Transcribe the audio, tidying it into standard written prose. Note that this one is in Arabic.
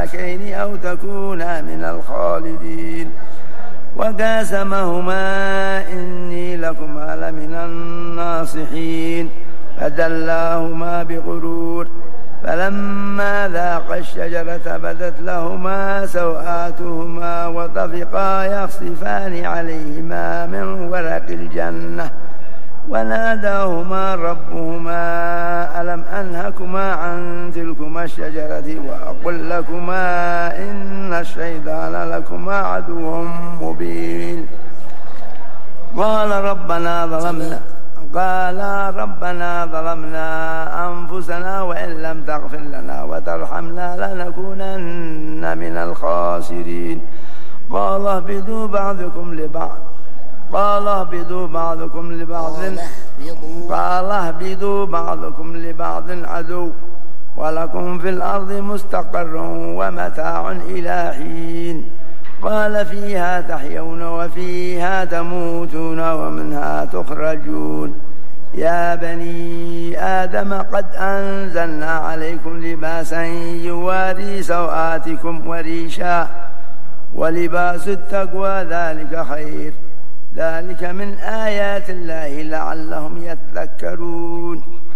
كين أو تكونا من الخالدين. وقاسمهما إني لكما لمن الناصحين فدلاهما بغرور فلما ذاقا الشجرة بدت لهما سوآتهما وطفقا يخصفان عليهما من ورق الجنة وناداهما ربهما ألم أنهكما عن تلكما الشجرة وأقل لكما إن الشيطان لكما عدو مبين. قال ربنا ظلمنا أنفسنا وإن لم تغفر لنا وترحمنا لنكونن من الخاسرين. قال اهبطوا بعضكم لبعض عدو ولكم في الأرض مستقر ومتاع إلى حين. قال فيها تحيون وفيها تموتون ومنها تخرجون. يا بني آدم قد أنزلنا عليكم لباسا يواري سوآتكم وريشا ولباس التقوى ذلك خير ذلك من آيات الله لعلهم يتذكرون.